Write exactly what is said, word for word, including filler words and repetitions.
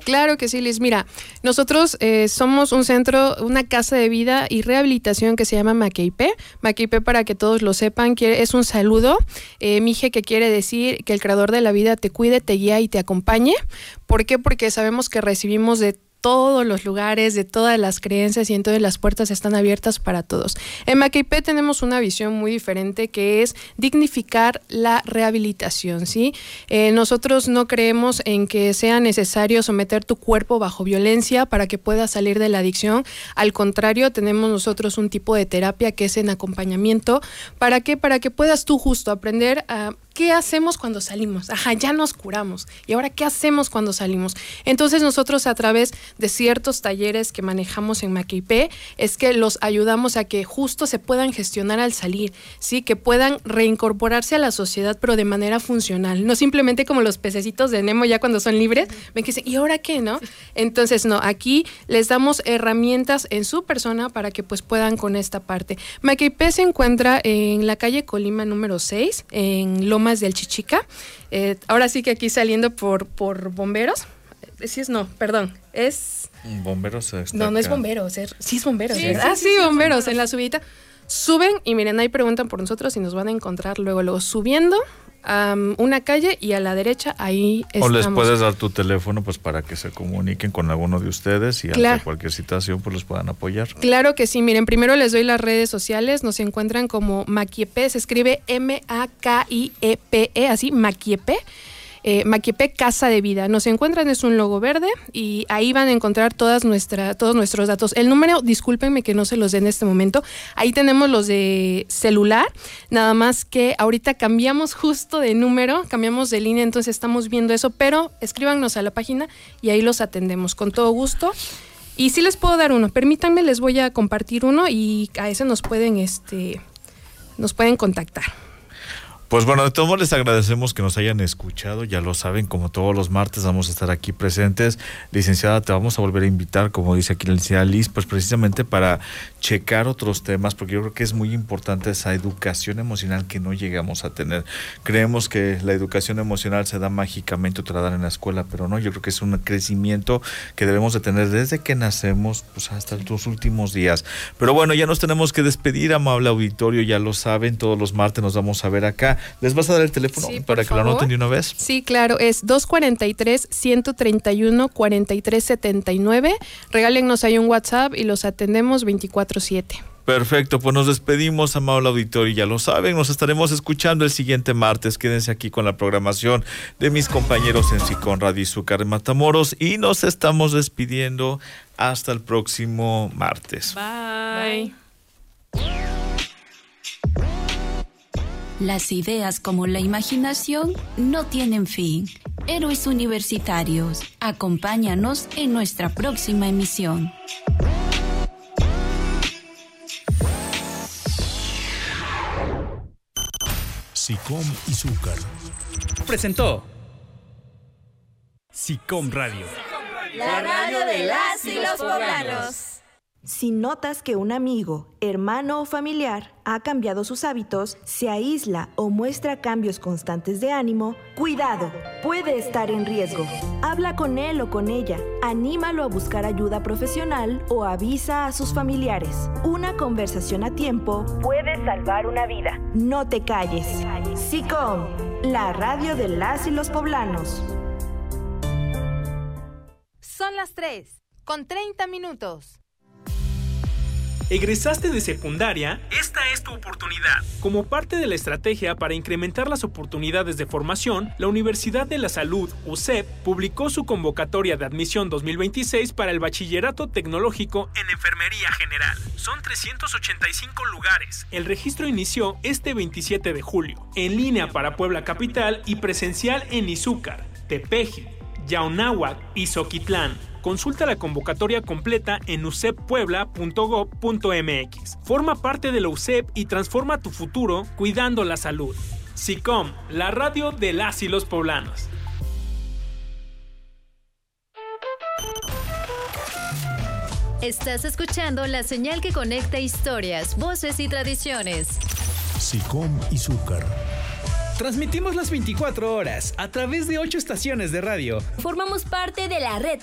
Claro que sí, Liz. Mira, nosotros eh, somos un centro, una casa de vida y rehabilitación que se llama Makeipé. Makeipé, para que todos lo sepan, quiere, es un saludo, eh, mije, que quiere decir que el creador de la vida te cuide, te guía y te acompañe. ¿Por qué? Porque sabemos que recibimos de todos los lugares, de todas las creencias, y entonces las puertas están abiertas para todos. En Makeipé tenemos una visión muy diferente, que es dignificar la rehabilitación, ¿sí? Eh, nosotros no creemos en que sea necesario someter tu cuerpo bajo violencia para que puedas salir de la adicción. Al contrario, tenemos nosotros un tipo de terapia que es en acompañamiento. ¿Para qué? Para que puedas tú justo aprender a ¿qué hacemos cuando salimos? Ajá, ya nos curamos. ¿Y ahora qué hacemos cuando salimos? Entonces nosotros, a través de ciertos talleres que manejamos en Makeipé, es que los ayudamos a que justo se puedan gestionar al salir, ¿sí? Que puedan reincorporarse a la sociedad, pero de manera funcional. No simplemente como los pececitos de Nemo ya cuando son libres, ven que dicen, ¿y ahora qué, no? Entonces, no, aquí les damos herramientas en su persona para que pues puedan con esta parte. Makeipé se encuentra en la calle Colima número seis, en Loma más del Chichica, eh, ahora sí que aquí saliendo por, por Bomberos, eh, sí es, no, perdón, es... Bomberos está No, no es acá. Bomberos, es, sí es Bomberos, Sí, ¿verdad? sí, Sí, sí, sí, Bomberos, bomberos. en la subida, suben y miren, ahí preguntan por nosotros y nos van a encontrar luego, luego subiendo um, una calle y a la derecha ahí O estamos. les puedes dar tu teléfono pues para que se comuniquen con alguno de ustedes y Claro. ante cualquier situación pues los puedan apoyar. Claro que sí, miren, primero les doy las redes sociales, nos encuentran como Makeipé, se escribe M A K I E P E, así, Makeipé. Eh, Makeipé Casa de Vida. Nos encuentran, es un logo verde y ahí van a encontrar todas nuestra, todos nuestros datos. El número, discúlpenme que no se los dé en este momento, ahí tenemos los de celular, nada más que ahorita cambiamos justo de número, cambiamos de línea, entonces estamos viendo eso, pero escríbanos a la página y ahí los atendemos con todo gusto. Y sí les puedo dar uno, permítanme, les voy a compartir uno y a ese nos pueden, este, nos pueden contactar. Pues bueno, de todos modos les agradecemos que nos hayan escuchado, ya lo saben, como todos los martes vamos a estar aquí presentes. Licenciada, te vamos a volver a invitar, como dice aquí la licenciada Liz, pues precisamente para checar otros temas, porque yo creo que es muy importante esa educación emocional que no llegamos a tener. Creemos que la educación emocional se da mágicamente o te la dan en la escuela, pero no, yo creo que es un crecimiento que debemos de tener desde que nacemos pues hasta los últimos días. Pero bueno, ya nos tenemos que despedir, amable auditorio, ya lo saben, todos los martes nos vamos a ver acá. ¿Les vas a dar el teléfono Sí, para que favor. lo anoten de una vez? Sí, claro, es dos cuatro tres, uno tres uno, cuatro tres siete nueve. Regálennos ahí un WhatsApp y los atendemos veinticuatro siete. Perfecto, pues nos despedimos, amable auditorio, ya lo saben, nos estaremos escuchando el siguiente martes. Quédense aquí con la programación de mis compañeros en Sicom Radio Izúcar de Matamoros y nos estamos despidiendo hasta el próximo martes. Bye. Las ideas como la imaginación no tienen fin. Héroes Universitarios, acompáñanos en nuestra próxima emisión. Sicom Izúcar presentó Sicom Radio. La radio de las y los poblanos. Si notas que un amigo, hermano o familiar ha cambiado sus hábitos, se aísla o muestra cambios constantes de ánimo, cuidado, puede estar en riesgo. Habla con él o con ella, anímalo a buscar ayuda profesional o avisa a sus familiares. Una conversación a tiempo puede salvar una vida. No te calles. Sicom, la radio de las y los poblanos. Son las tres, con treinta minutos. ¿Egresaste de secundaria? Esta es tu oportunidad. Como parte de la estrategia para incrementar las oportunidades de formación, la Universidad de la Salud, U C E P, publicó su convocatoria de admisión dos mil veintiséis para el Bachillerato Tecnológico en Enfermería General. Son trescientos ochenta y cinco lugares. El registro inició este veintisiete de julio, en línea para Puebla Capital y presencial en Izúcar, Tepeji, Yaunáhuac y Zoquitlán. Consulta la convocatoria completa en u c e p puebla punto gob punto m x. Forma parte de la U C E P y transforma tu futuro cuidando la salud. Sicom, la radio de las y los poblanos. Estás escuchando la señal que conecta historias, voces y tradiciones. Sicom Izúcar. Transmitimos las veinticuatro horas a través de ocho estaciones de radio. Formamos parte de la red